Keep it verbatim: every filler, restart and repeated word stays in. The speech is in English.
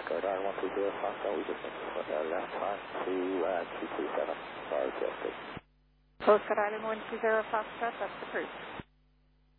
Radar one two zero Foxtrot, we just went uh, left on to uh, two two seven, sorry, J S P. Coast Guard Island one two zero Foxtrot, that's the cruise.